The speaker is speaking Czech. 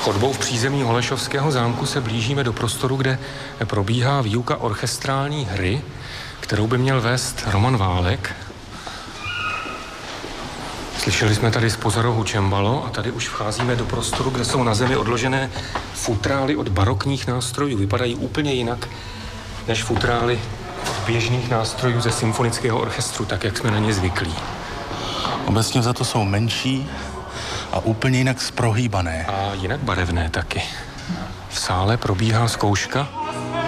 Chodbou v přízemí Holešovského zámku se blížíme do prostoru, kde probíhá výuka orchestrální hry, kterou by měl vést Roman Válek. Slyšeli jsme tady z pozorohu čembalo a tady už vcházíme do prostoru, kde jsou na zemi odložené futrály od barokních nástrojů. Vypadají úplně jinak než futrály od běžných nástrojů ze symfonického orchestru, tak jak jsme na ně zvyklí. Obecně za to jsou menší a úplně jinak zprohýbané. A jinak barevné taky. V sále probíhá zkouška